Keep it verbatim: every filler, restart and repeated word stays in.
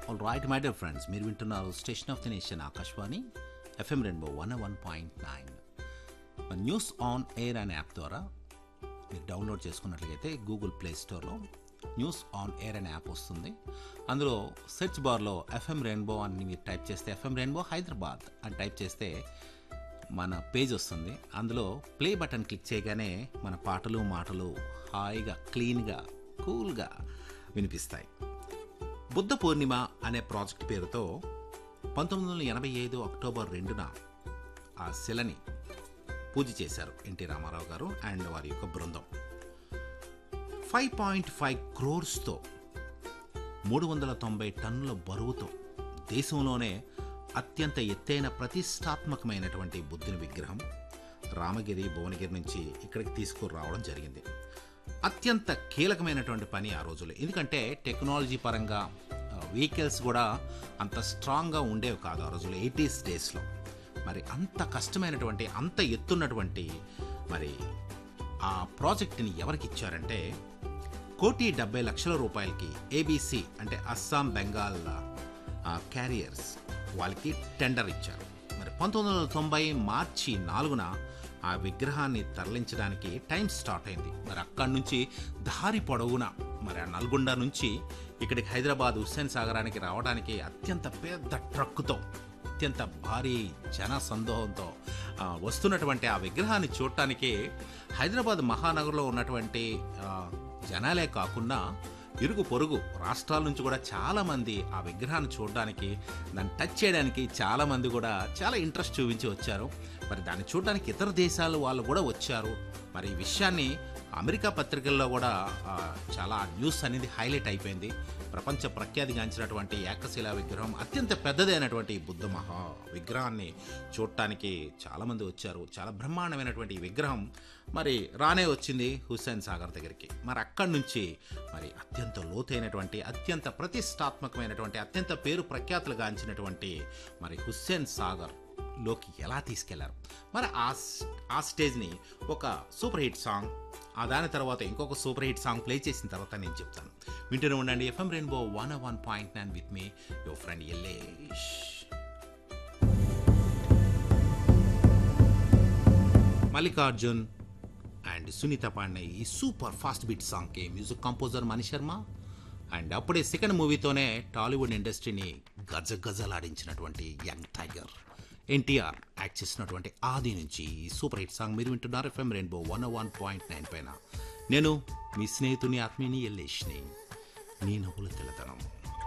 All right my dear friends, మీరు వింటున్నారు station of the nation Akashvani FM rainbow one one point nine. News on air అనే app ద్వారా మీరు download చేసుకున్నట్లయితే Google play స్టోర్లో news on air అనే app వస్తుంది. అందులో సెర్చ్ బార్లో ఎఫ్ఎం రెయిన్బో అని మీరు టైప్ చేస్తే, ఎఫ్ఎం రెయిన్బో హైదరాబాద్ అని టైప్ చేస్తే మన పేజ్ వస్తుంది. అందులో ప్లే బటన్ క్లిక్ చేయగానే మన పాటలు మాటలు హాయిగా క్లీన్గా కూల్గా వినిపిస్తాయి. బుద్ధ పూర్ణిమ అనే ప్రాజెక్ట్ పేరుతో పంతొమ్మిది వందల ఎనభై ఐదు అక్టోబర్ రెండున ఆ శిలని పూజ చేశారు ఎన్టీ రామారావు గారు అండ్ వారి యొక్క బృందం. ఫైవ్ పాయింట్ ఫైవ్ క్రోర్స్తో మూడు వందల తొంభై టన్నుల బరువుతో దేశంలోనే అత్యంత ఎత్తైన ప్రతిష్టాత్మకమైనటువంటి బుద్ధుని విగ్రహం రామగిరి భువనగిరి నుంచి ఇక్కడికి తీసుకురావడం జరిగింది. అత్యంత కీలకమైనటువంటి పని ఆ రోజుల్లో, ఎందుకంటే టెక్నాలజీ పరంగా వెహికల్స్ కూడా అంత స్ట్రాంగ్గా ఉండేవి కాదు ఆ రోజుల్లో, ఎయిటీస్ డేస్లో. మరి అంత కష్టమైనటువంటి అంత ఎత్తున్నటువంటి మరి ఆ ప్రాజెక్ట్ని ఎవరికి ఇచ్చారంటే కోటి డెబ్బై లక్షల రూపాయలకి ఏబీసీ అంటే అస్సాం బెంగాల్ క్యారియర్స్ వాళ్ళకి టెండర్ ఇచ్చారు. మరి పంతొమ్మిది వందల తొంభై మార్చి నాలుగున ఆ విగ్రహాన్ని తరలించడానికి టైం స్టార్ట్ అయింది. మరి అక్కడి నుంచి దారి పొడవున మరి ఆ నల్గొండ నుంచి ఇక్కడికి హైదరాబాద్ హుస్సేన్ సాగరానికి రావడానికి అత్యంత పెద్ద ట్రక్కుతో అత్యంత భారీ జన సందోహంతో వస్తున్నటువంటి ఆ విగ్రహాన్ని చూడటానికి హైదరాబాద్ మహానగరంలో ఉన్నటువంటి జనాలే కాకుండా ఇరుగు పొరుగు రాష్ట్రాల నుంచి కూడా చాలామంది ఆ విగ్రహాన్ని చూడడానికి, దాన్ని టచ్ చేయడానికి చాలామంది కూడా చాలా ఇంట్రెస్ట్ చూపించి వచ్చారు. మరి దాన్ని చూడడానికి ఇతర దేశాల వాళ్ళు కూడా వచ్చారు. మరి ఈ విషయాన్ని అమెరికా పత్రికల్లో కూడా చాలా న్యూస్ అనేది హైలైట్ అయిపోయింది. ప్రపంచ ప్రఖ్యాతిగాంచినటువంటి ఏకశిలా విగ్రహం, అత్యంత పెద్దదైనటువంటి బుద్ధ మహా విగ్రహాన్ని చూడటానికి చాలామంది వచ్చారు. చాలా బ్రహ్మాండమైనటువంటి ఈ విగ్రహం మరి రానే వచ్చింది హుస్సేన్ సాగర్ దగ్గరికి. మరి అక్కడి నుంచి మరి అత్యంత లోతైనటువంటి అత్యంత ప్రతిష్టాత్మకమైనటువంటి అత్యంత పేరు ప్రఖ్యాతులు గాంచినటువంటి మరి హుస్సేన్ సాగర్ లోకి ఎలా తీసుకెళ్లారు. మరి ఆ ఆ స్టేజ్ని ఒక సూపర్ హిట్ సాంగ్, ఆ దాని తర్వాత ఇంకొక సూపర్ హిట్ సాంగ్ ప్లే చేసిన తర్వాత నేను చెప్తాను. వింటూనే ఉండండి FM rainbow one one point nine with me your friend Yellesh. Mallikarjun and Sunitha పాడిన ఈ సూపర్ ఫాస్ట్ బీట్ సాంగ్కి music composer Mani Sharma. And అప్పుడే సెకండ్ మూవీతోనే టాలీవుడ్ ఇండస్ట్రీని గజ గజలాడించినటువంటి యంగ్ టైగర్ ఎన్టీఆర్ యాక్ట్ చేసినటువంటి ఆది నుంచి ఈ సూపర్ హిట్ సాంగ్ మీరు వింటున్నారు FM rainbow one one point nine పైన. నేను మీ స్నేహితుని ఆత్మీయుని ఎల్లేష్ని, నీ నవ్వుల తెల్లతనం.